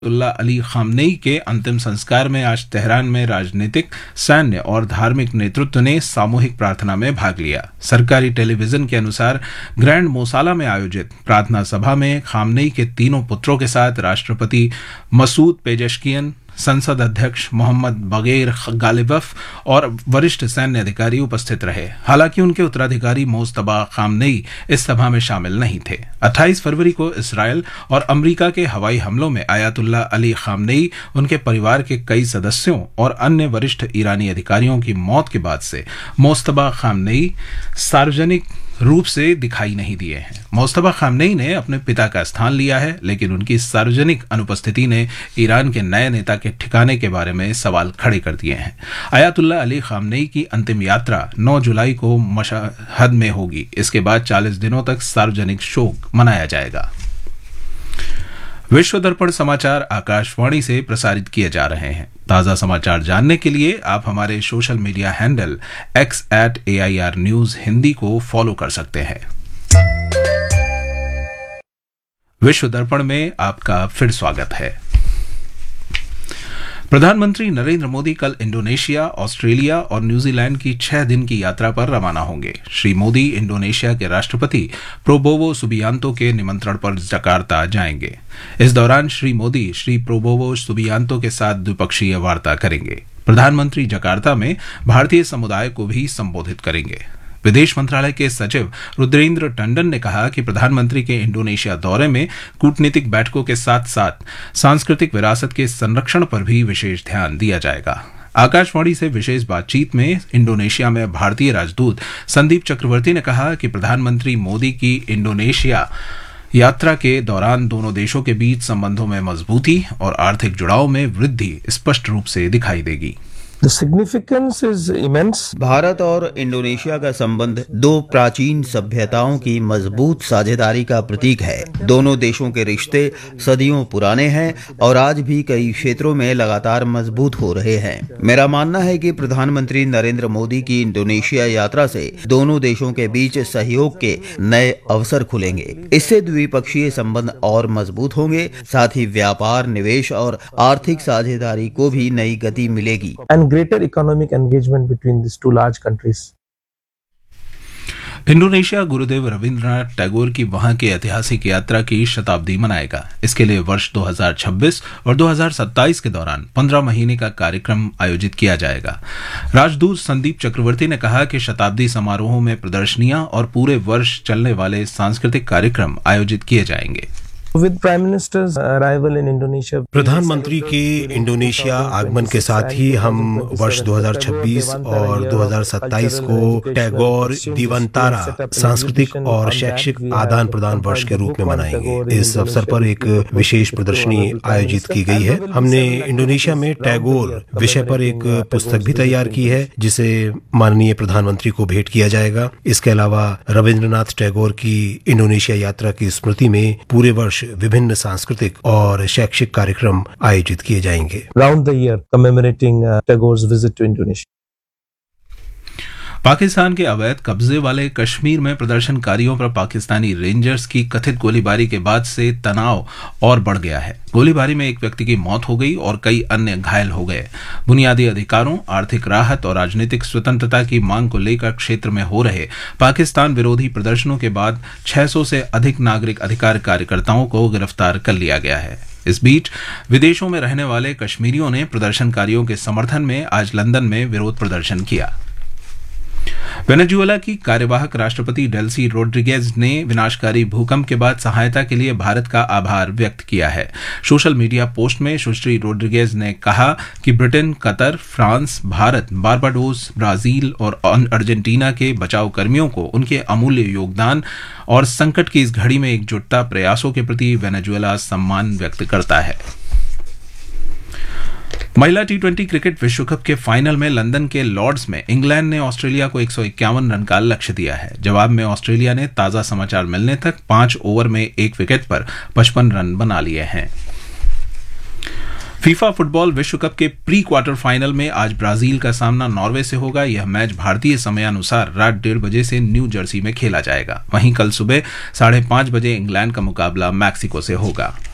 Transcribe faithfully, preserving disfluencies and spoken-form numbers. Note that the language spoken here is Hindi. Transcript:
अयातुल्ला अली खामनेई के अंतिम संस्कार में आज तेहरान में राजनीतिक, सैन्य और धार्मिक नेतृत्व ने सामूहिक प्रार्थना में भाग लिया। सरकारी टेलीविजन के अनुसार ग्रैंड मोसाला में आयोजित प्रार्थना सभा में खामनेई के तीनों पुत्रों के साथ राष्ट्रपति मसूद पेजेश्कियन, संसद अध्यक्ष मोहम्मद बगैर गालिबफ और वरिष्ठ सैन्य अधिकारी उपस्थित रहे। हालांकि उनके उत्तराधिकारी मोस्तबा खामनेई इस सभा में शामिल नहीं थे। अट्ठाईस फरवरी को इसराइल और अमेरिका के हवाई हमलों में अयातुल्ला अली खामनेई, उनके परिवार के कई सदस्यों और अन्य वरिष्ठ ईरानी अधिकारियों की मौत के बाद से मोस्तबा खामनेई सार्वजनिक रूप से दिखाई नहीं दिए हैं। मोस्तबा खामनेई ने अपने पिता का स्थान लिया है, लेकिन उनकी सार्वजनिक अनुपस्थिति ने ईरान के नए नेता के ठिकाने के बारे में सवाल खड़े कर दिए हैं। अयातुल्ला अली खामनेई की अंतिम यात्रा नौ जुलाई को मशहद में होगी। इसके बाद चालीस दिनों तक सार्वजनिक शोक मनाया जाएगा। विश्व दर्पण समाचार आकाशवाणी से प्रसारित किए जा रहे हैं। ताजा समाचार जानने के लिए आप हमारे social media handle x eight A I R news Hindi को फॉलो कर सकते हैं। विश्व दर्पण में आपका फिर स्वागत है। प्रधानमंत्री नरेंद्र मोदी कल इंडोनेशिया, ऑस्ट्रेलिया और न्यूजीलैंड की छह दिन की यात्रा पर रवाना होंगे। श्री मोदी इंडोनेशिया के राष्ट्रपति प्रोबोवो सुबियांतो के निमंत्रण पर जकार्ता जाएंगे। इस दौरान श्री मोदी श्री प्रोबोवो सुबियांतो के साथ द्विपक्षीय वार्ता करेंगे। प्रधानमंत्री जकार्ता में भारतीय समुदाय को भी संबोधित करेंगे। विदेश मंत्रालय के सचिव रुद्रेंद्र टंडन ने कहा कि प्रधानमंत्री के इंडोनेशिया दौरे में कूटनीतिक बैठकों के साथ साथ सांस्कृतिक विरासत के संरक्षण पर भी विशेष ध्यान दिया जाएगा। आकाशवाणी से विशेष बातचीत में इंडोनेशिया में भारतीय राजदूत संदीप चक्रवर्ती ने कहा कि प्रधानमंत्री मोदी की इंडोनेशिया यात्रा के दौरान दोनों देशों के बीच संबंधों में मजबूती और आर्थिक जुड़ाव में वृद्धि स्पष्ट रूप से दिखाई देगी। The significance is immense. Bharat और इंडोनेशिया का संबंध दो प्राचीन सभ्यताओं की मजबूत साझेदारी का प्रतीक है। दोनों देशों के रिश्ते सदियों पुराने हैं और आज भी कई क्षेत्रों में लगातार मजबूत हो रहे हैं। मेरा मानना है कि प्रधानमंत्री नरेंद्र मोदी की इंडोनेशिया यात्रा से दोनों देशों के बीच सहयोग के नए अवसर खुलेंगे। इससे द्विपक्षीय संबंध और मजबूत होंगे, साथ ही व्यापार, निवेश और आर्थिक साझेदारी को भी नई गति मिलेगी। Greater economic engagement between these two large countries. Indonesia Gurudev Rabindranath Tagore की वहां की ऐतिहासिक यात्रा की शताब्दी मनाएगा। इसके लिए वर्ष दो हज़ार छब्बीस और दो हज़ार सत्ताईस के दौरान पंद्रह महीने का कार्यक्रम आयोजित किया जाएगा। राजदूत संदीप चक्रवर्ती ने कहा कि शताब्दी समारोहों में प्रदर्शनियां और पूरे वर्ष चलने वाले सांस्कृतिक कार्यक्रम आयोजित किए जाएंगे। With Prime Minister's arrival in Indonesia, प्रधानमंत्री के इंडोनेशिया आगमन के साथ ही हम वर्ष दो हज़ार छब्बीस और दो हज़ार सत्ताईस को टैगोर दीवनतारा सांस्कृतिक और शैक्षिक आदान प्रदान वर्ष के रूप में मनाएंगे। इस अवसर पर एक विशेष प्रदर्शनी आयोजित की गई है। हमने इंडोनेशिया में टैगोर विषय पर एक पुस्तक भी तैयार की है, जिसे माननीय प्रधानमंत्री को भेंट किया जाएगा। इसके अलावा रविंद्रनाथ टैगोर की इंडोनेशिया यात्रा की स्मृति में पूरे वर्ष विभिन्न सांस्कृतिक और शैक्षिक कार्यक्रम आयोजित किए जाएंगे। Round the year commemorating uh, Tagore's visit to Indonesia. Pakistan के अवैध कब्जे वाले कश्मीर में प्रदर्शनकारियों पर पाकिस्तानी रेंजर्स की कथित गोलीबारी के बाद से तनाव और बढ़ गया है। गोलीबारी में एक व्यक्ति की मौत हो गई और कई अन्य घायल हो गए। बुनियादी अधिकारों, आर्थिक राहत और राजनीतिक स्वतंत्रता की मांग को लेकर क्षेत्र में हो रहे पाकिस्तान विरोधी प्रदर्शनों के बाद छह सौ से अधिक नागरिक अधिकार कार्यकर्ताओं को गिरफ्तार कर लिया गया है। इस बीच विदेशों में रहने वाले कश्मीरियों ने प्रदर्शनकारियों के समर्थन में आज लंदन में विरोध प्रदर्शन किया। वेनेजुएला की कार्यवाहक राष्ट्रपति डेल्सी रोड्रिगेज ने विनाशकारी भूकंप के बाद सहायता के लिए भारत का आभार व्यक्त किया है। सोशल मीडिया पोस्ट में सुश्री रोड्रिगेज ने कहा कि Britain, Qatar, France, Bharat, Barbados, Brazil और अर्जेंटीना के बचाव कर्मियों को उनके अमूल्य योगदान और संकट की इस घड़ी में एकजुटता प्रयासों के प्रति वेनेजुएला सम्मान व्यक्त करता है। महिला टी ट्वेंटी क्रिकेट विश्व कप के फाइनल में लंदन के लॉर्ड्स में इंग्लैंड ने ऑस्ट्रेलिया को एक सौ इक्यावन रन का लक्ष्य दिया है। जवाब में ऑस्ट्रेलिया ने ताजा समाचार मिलने तक पांच ओवर में एक विकेट पर पचपन रन बना लिए हैं। फीफा फुटबॉल विश्व कप के प्री क्वार्टर फाइनल में आज ब्राजील का सामना नॉर्वे से होगा। यह मैच भारतीय समयानुसार रात डेढ़ बजे से न्यू जर्सी में खेला जाएगा। वहीं कल सुबह साढ़े पांच बजे इंग्लैंड का मुकाबला मैक्सिको से होगा।